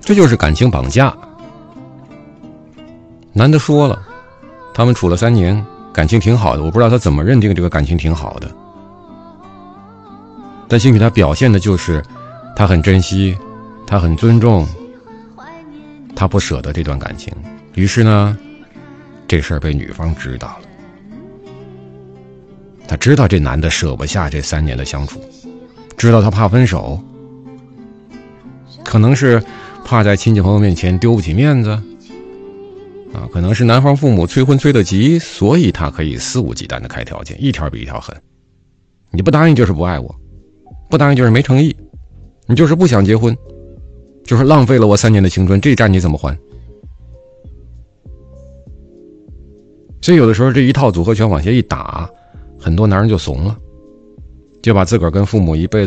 这就是感情绑架。男的说了，他们处了3年，感情挺好的，我不知道他怎么认定这个感情挺好的，但兴许他表现的就是他很珍惜，他很尊重，他不舍得这段感情。于是呢，这事儿被女方知道了，他知道这男的舍不下这3年的相处，知道他怕分手，可能是怕在亲戚朋友面前丢不起面子啊，可能是男方父母催婚催得急，所以他可以肆无忌惮的开条件，一条比一条狠。你不答应就是不爱我，不答应就是没诚意，你就是不想结婚，就是浪费了我3年的青春，这债你怎么还？所以有的时候这一套组合拳往下一打，很多男人就怂了，就把自个儿跟父母一辈子